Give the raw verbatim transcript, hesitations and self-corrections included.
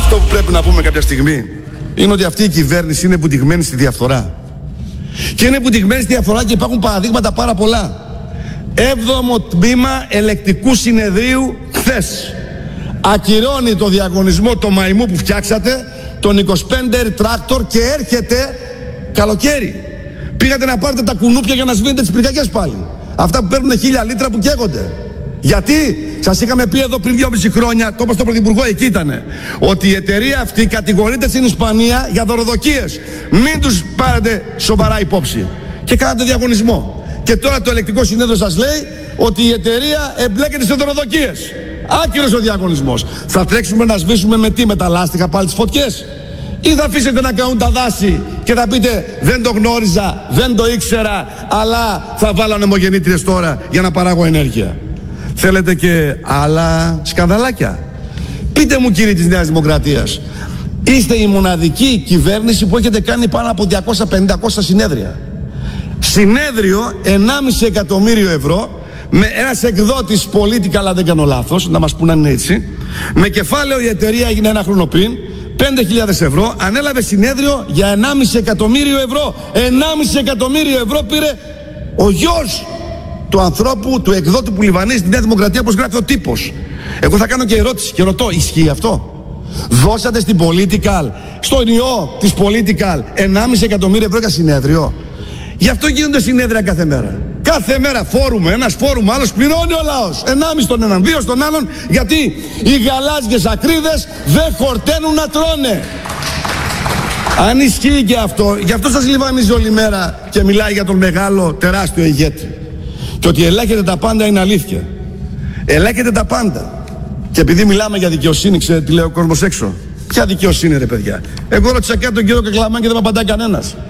Αυτό που πρέπει να πούμε κάποια στιγμή είναι ότι αυτή η κυβέρνηση είναι βουτυγμένη στη διαφθορά. Και είναι βουτυγμένη στη διαφθορά και υπάρχουν παραδείγματα πάρα πολλά. Έβδομο τμήμα ελεκτικού συνεδρίου χθες ακυρώνει το διαγωνισμό το μαϊμού που φτιάξατε, τον είκοσι πέντε τράκτορ, και έρχεται καλοκαίρι. Πήγατε να πάρετε τα κουνούπια για να σβήνετε τις πυρκαγιές πάλι. Αυτά που παίρνουν χίλια λίτρα που καίγονται. Γιατί σας είχαμε πει εδώ πριν δυόμιση χρόνια, το είπα στον Πρωθυπουργό, εκεί ήτανε, ότι η εταιρεία αυτή κατηγορείται στην Ισπανία για δωροδοκίες. Μην τους πάρετε σοβαρά υπόψη. Και κάνατε διαγωνισμό. Και τώρα το ελεκτικό συνέδριο σας λέει ότι η εταιρεία εμπλέκεται σε δωροδοκίες. Άκυρος ο διαγωνισμός. Θα τρέξουμε να σβήσουμε με τι, με τα λάστιχα πάλι τις φωτιές? Ή θα αφήσετε να καούν τα δάση και θα πείτε δεν το γνώριζα, δεν το ήξερα, αλλά θα βάλω ανεμογεννήτριες τώρα για να παράγω ενέργεια? Θέλετε και άλλα σκανδαλάκια? Πείτε μου, κύριοι της Νέας Δημοκρατίας, είστε η μοναδική κυβέρνηση που έχετε κάνει πάνω από διακόσια πενήντα συνέδρια. Συνέδριο ενάμιση εκατομμύριο ευρώ, με ένας εκδότης Political, αλλά δεν κάνω λάθος, να μας πούν αν είναι έτσι, με κεφάλαιο η εταιρεία έγινε ένα χρόνο πριν πέντε χιλιάδες ευρώ, ανέλαβε συνέδριο για ενάμιση εκατομμύριο ευρώ. ενάμιση εκατομμύριο ευρώ πήρε ο γιος του ανθρώπου, του εκδότη που λιβανίζει στη Νέα Δημοκρατία, όπως γράφει ο τύπος. Εγώ θα κάνω και ερώτηση και ρωτώ, ισχύει αυτό? Δώσατε στην Political, στον ιό της Political, ενάμιση εκατομμύριο ευρώ για συνέδριο? Γι' αυτό γίνονται συνέδρια κάθε μέρα. Κάθε μέρα φόρουμ, ένας φόρουμ, άλλος πληρώνει ο λαός. Ενάμιση στον έναν, δύο στον άλλον, γιατί οι γαλάζιες ακρίδες δεν χορταίνουν να τρώνε. Αν ισχύει και αυτό, γι' αυτό σας λιβανίζει όλη μέρα και μιλάει για τον μεγάλο, τεράστιο ηγέτη. Και ότι ελέγχεται τα πάντα είναι αλήθεια. Ελέγχεται τα πάντα. Και επειδή μιλάμε για δικαιοσύνη, ξέρετε τι λέει ο κόσμος έξω? Ποια δικαιοσύνη, ρε παιδιά? Εγώ ρώτησα και τον κύριο Κακλαμάν και δεν με απαντάει κανένας.